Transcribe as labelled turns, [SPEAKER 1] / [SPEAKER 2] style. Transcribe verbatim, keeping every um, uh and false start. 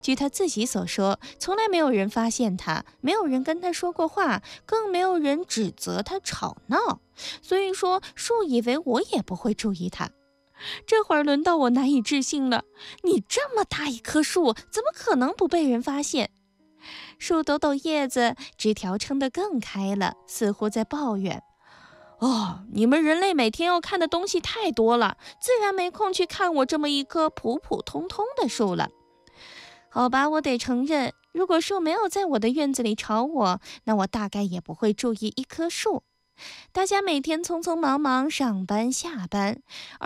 [SPEAKER 1] 据他自己所说，从来没有人发现他，没有人跟他说过话，更没有人指责他吵闹。所以说，树以为我也不会注意他。这会儿轮到我难以置信了，你这么大一棵树，怎么可能不被人发现？树抖抖叶子，枝条撑得更开了，似乎在抱怨。哦，你们人类每天要看的东西太多了，自然没空去看我这么一棵普普通通的树了。好吧，我得承认，如果树没有在我的院子里吵我，那我大概也不会注意一棵树。大家每天匆匆忙忙上班下班，